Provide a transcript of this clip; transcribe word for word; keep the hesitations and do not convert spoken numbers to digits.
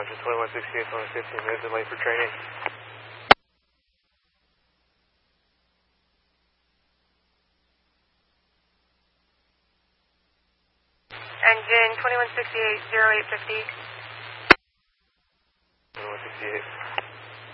Roger, twenty-one sixty-eight, only fifteen minutes late for training. Engine twenty-one sixty-eight, zero eight fifty. twenty-one sixty-eight.